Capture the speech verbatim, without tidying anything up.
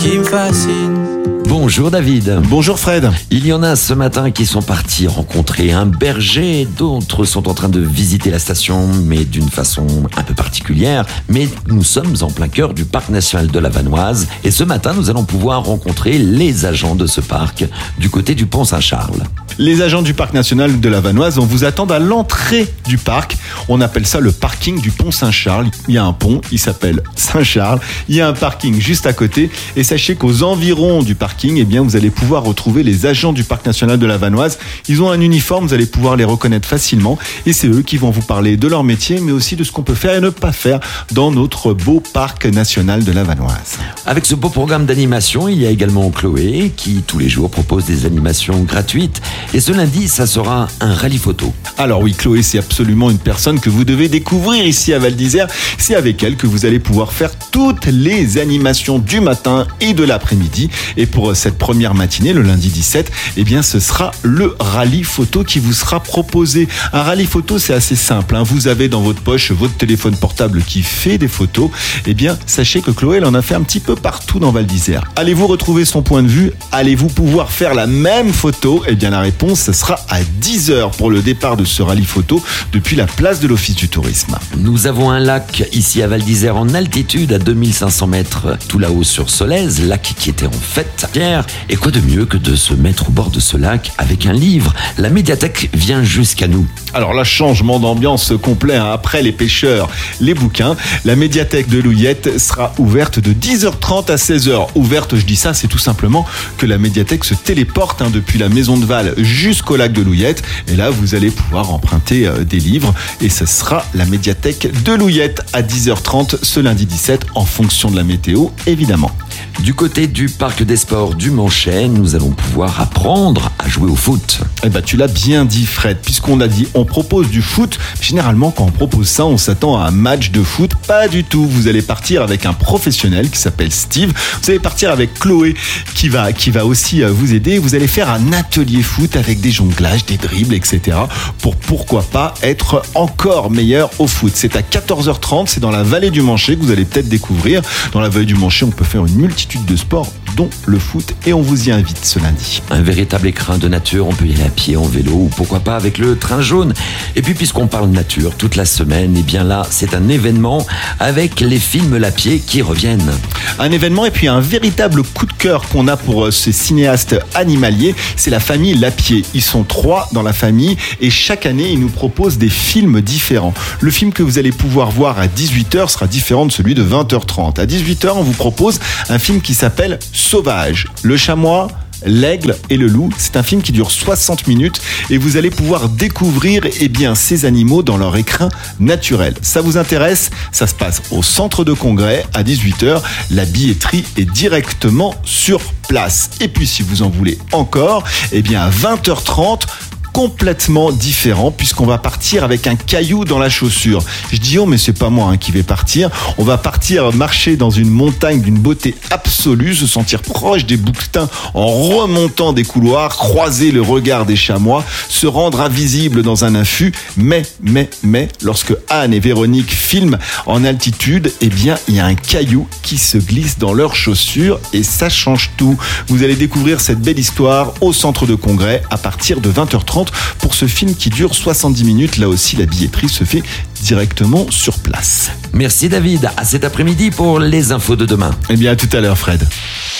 qui me fascine. Bonjour David. Bonjour Fred. Il y en a ce matin qui sont partis rencontrer un berger, d'autres sont en train de visiter la station, mais d'une façon un peu particulière. Mais nous sommes en plein cœur du parc national de la Vanoise et ce matin nous allons pouvoir rencontrer les agents de ce parc du côté du pont Saint-Charles. Les agents du parc national de la Vanoise, on vous attend à l'entrée du parc. On appelle ça le parking du pont Saint-Charles. Il y a un pont, il s'appelle Saint-Charles. Il y a un parking juste à côté. Et sachez qu'aux environs du parking, eh bien, vous allez pouvoir retrouver les agents du parc national de la Vanoise. Ils ont un uniforme, vous allez pouvoir les reconnaître facilement. Et c'est eux qui vont vous parler de leur métier, mais aussi de ce qu'on peut faire et ne pas faire dans notre beau parc national de la Vanoise. Avec ce beau programme d'animation, il y a également Chloé qui tous les jours propose des animations gratuites. Et ce lundi, ça sera un rallye photo. Alors oui, Chloé, c'est absolument une personne que vous devez découvrir ici à Val d'Isère. C'est avec elle que vous allez pouvoir faire toutes les animations du matin et de l'après-midi. Et pour cette première matinée, le lundi dix-sept, eh bien, ce sera le rallye photo qui vous sera proposé. Un rallye photo, c'est assez simple, hein. Vous avez dans votre poche votre téléphone portable qui fait des photos. Eh bien, sachez que Chloé, elle en a fait un petit peu partout dans Val d'Isère. Allez-vous retrouver son point de vue? Allez-vous pouvoir faire la même photo? Eh bien, la réponse, ce sera à dix heures pour le départ de ce rallye photo depuis la place de l'Office du Tourisme. Nous avons un lac ici à Val d'Isère en altitude à deux mille cinq cents mètres, tout là-haut sur Solèze, lac qui était en fête hier. Et quoi de mieux que de se mettre au bord de ce lac avec un livre? La médiathèque vient jusqu'à nous. Alors là, changement d'ambiance complet, hein. Après les pêcheurs, les bouquins, la médiathèque de Louillette sera ouverte de dix heures trente à seize heures. Ouverte, je dis ça, c'est tout simplement que la médiathèque se téléporte hein, depuis la maison de Val jusqu'au lac de Louillette. Et là, vous allez pouvoir emprunter euh, des livres. Et ce sera la médiathèque de Louillette à dix heures trente ce lundi dix-sept en fonction de la météo, évidemment. Du côté du parc des sports du Manchet, nous allons pouvoir apprendre à jouer au foot. Eh ben, tu l'as bien dit, Fred, puisqu'on a dit on propose du foot. Généralement, quand on propose ça, on s'attend à un match de foot. Pas du tout. Vous allez partir avec un professionnel qui s'appelle Steve. Vous allez partir avec Chloé qui va, qui va aussi vous aider. Vous allez faire un atelier foot avec des jonglages, des dribbles, et cetera. Pour pourquoi pas être encore meilleur au foot. C'est à quatorze heures trente, c'est dans la vallée du Manchet que vous allez peut-être découvrir. Dans la vallée du Manchet, on peut faire une multitude de sports, dont le foot, et on vous y invite ce lundi. Un véritable écrin de nature, on peut y aller à pied, en vélo, ou pourquoi pas avec le train jaune. Et puis puisqu'on parle nature toute la semaine, et bien là, c'est un événement avec les films Lapierre qui reviennent. Un événement et puis un véritable coup de cœur qu'on a pour ces cinéastes animaliers, c'est la famille Lapierre. Ils sont trois dans la famille et chaque année, ils nous proposent des films différents. Le film que vous allez pouvoir voir à dix-huit heures sera différent de celui de vingt heures trente. À dix-huit heures, on vous propose un film qui s'appelle Sauvage. Le chamois, l'aigle et le loup, c'est un film qui dure soixante minutes et vous allez pouvoir découvrir eh bien, ces animaux dans leur écrin naturel. Ça vous intéresse? Ça se passe au centre de congrès à dix-huit heures. La billetterie est directement sur place. Et puis si vous en voulez encore, eh bien à vingt heures trente, complètement différent puisqu'on va partir avec un caillou dans la chaussure. Je dis oh mais c'est pas moi hein, qui vais partir. On va partir marcher dans une montagne d'une beauté absolue, se sentir proche des bouquetins en remontant des couloirs, croiser le regard des chamois, se rendre invisible dans un affût. Mais, mais, mais, lorsque Anne et Véronique filment en altitude, eh bien il y a un caillou qui se glisse dans leurs chaussures et ça change tout. Vous allez découvrir cette belle histoire au centre de congrès à partir de vingt heures trente. Pour ce film qui dure soixante-dix minutes. Là aussi, la billetterie se fait directement sur place. Merci David, à cet après-midi pour les infos de demain. Eh bien, à tout à l'heure, Fred.